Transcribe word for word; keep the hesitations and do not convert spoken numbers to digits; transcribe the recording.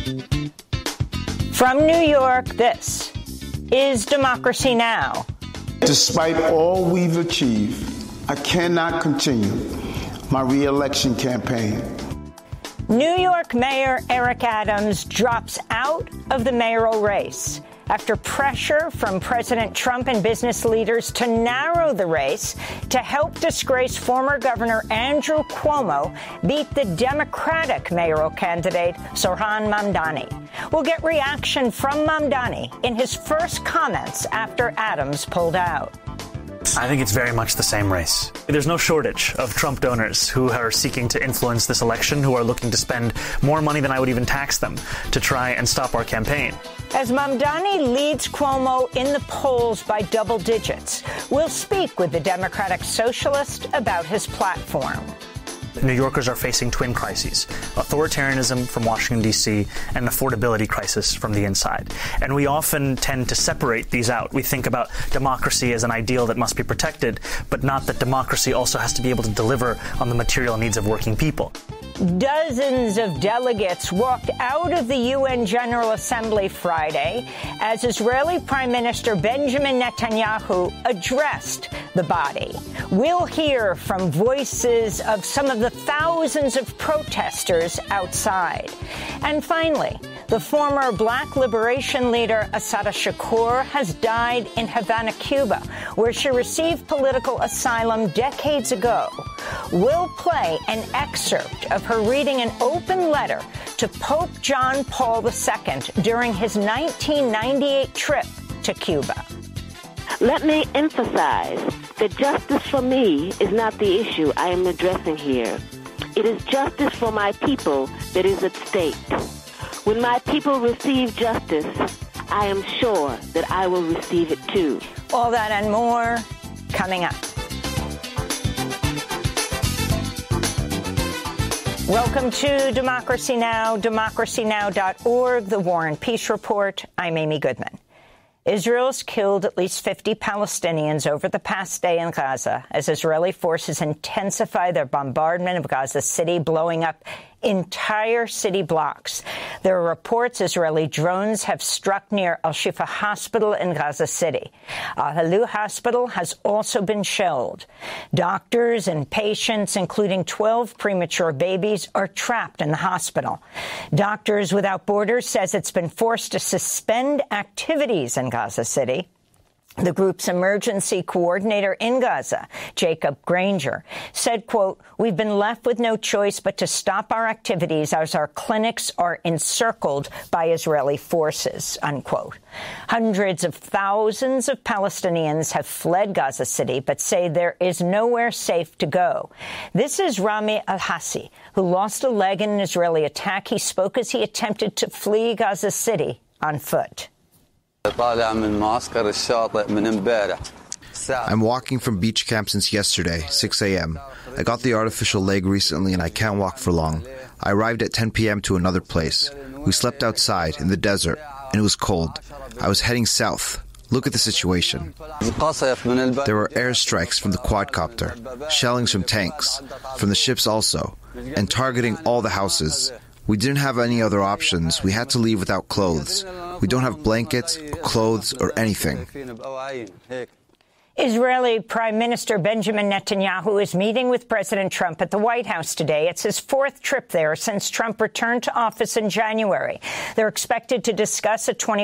From New York, this is Democracy Now! Despite all we've achieved, I cannot continue my re-election campaign. New York Mayor Eric Adams drops out of the mayoral race after pressure from President Trump and business leaders to narrow the race to help disgraced former Governor Andrew Cuomo beat the Democratic mayoral candidate Zohran Mamdani. We'll get reaction from Mamdani in his first comments after Adams pulled out. I think it's very much the same race. There's no shortage of Trump donors who are seeking to influence this election, who are looking to spend more money than I would even tax them to try and stop our campaign. As Mamdani leads Cuomo in the polls by double digits, we'll speak with the Democratic socialist about his platform. New Yorkers are facing twin crises: authoritarianism from Washington, D C, and an affordability crisis from the inside. And we often tend to separate these out. We think about democracy as an ideal that must be protected, but not that democracy also has to be able to deliver on the material needs of working people. Dozens of delegates walked out of the U N General Assembly Friday as Israeli Prime Minister Benjamin Netanyahu addressed the body. We'll hear from voices of some of the thousands of protesters outside. And finally, the former black liberation leader Assata Shakur has died in Havana, Cuba, where she received political asylum decades ago. We'll play an excerpt of her reading an open letter to Pope John Paul the Second during his nineteen ninety-eight trip to Cuba. Let me emphasize that justice for me is not the issue I am addressing here. It is justice for my people that is at stake. When my people receive justice, I am sure that I will receive it too. All that and more coming up. Welcome to Democracy Now!, democracy now dot org, the War and Peace Report. I'm Amy Goodman. Israel's killed at least fifty Palestinians over the past day in Gaza as Israeli forces intensify their bombardment of Gaza City, blowing up entire city blocks. There are reports Israeli drones have struck near Al-Shifa Hospital in Gaza City. Al-Halu Hospital has also been shelled. Doctors and patients, including twelve premature babies, are trapped in the hospital. Doctors Without Borders says it's been forced to suspend activities in Gaza City. The group's emergency coordinator in Gaza, Jacob Granger, said, quote, "We've been left with no choice but to stop our activities as our clinics are encircled by Israeli forces," unquote. Hundreds of thousands of Palestinians have fled Gaza City, but say there is nowhere safe to go. This is Rami Al-Hassi, who lost a leg in an Israeli attack. He spoke as he attempted to flee Gaza City on foot. I'm walking from beach camp since yesterday, six a.m. I got the artificial leg recently and I can't walk for long. I arrived at ten p.m. to another place. We slept outside in the desert and it was cold. I was heading south. Look at the situation. There were airstrikes from the quadcopter, shellings from tanks, from the ships also, and targeting all the houses. We didn't have any other options. We had to leave without clothes. We don't have blankets or clothes or anything. Israeli Prime Minister Benjamin Netanyahu is meeting with President Trump at the White House today. It's his fourth trip there since Trump returned to office in January. They're expected to discuss a twenty